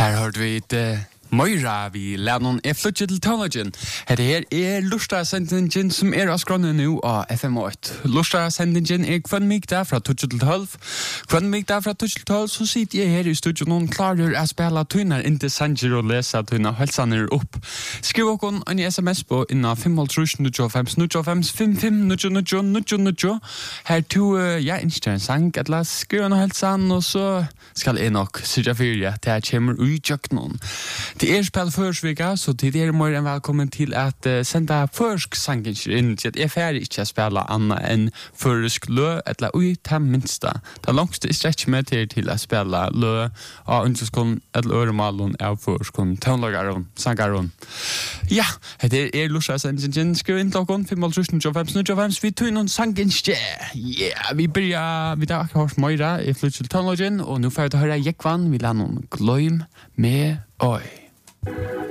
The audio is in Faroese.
Her hørte vi et Moira vi lærnon flyttet til Tønlagen. Her Lustra-sendingen som av skrånene nå av FM8. Lustra-sendingen kvann mig der fra 12 til 12. Kvann mig der fra 12 til 12 så sitter jeg her i studion og klarer å spille tøyner inntil sanger og lese tøyner halsaner opp. Skriv okon en sms på inna 5.5.95.55.99. Her to, innskjer en sang, eller skriv en halsan, og så skal jeg nok sørge for at jeg kommer ut noen. Det spel førsvika, så til dere må en velkommen til at senda førsk sangen inn til at jeg ferdig ikke spela annet enn førsk lø, eller ui ta minsta. Det langste stretch med til å spela lø av underskånd eller øremalon av førskånd, tøvnlagaron, sangaron. Ja, det Lustra-sendingen, skriv inn klokken 5.5.95, vi tog noen sangen vi börjar, vi har hørt Moira i flyttet til Tøvnlagen, og nå får vi høre Jekvann, vi lader noen gløym med oi.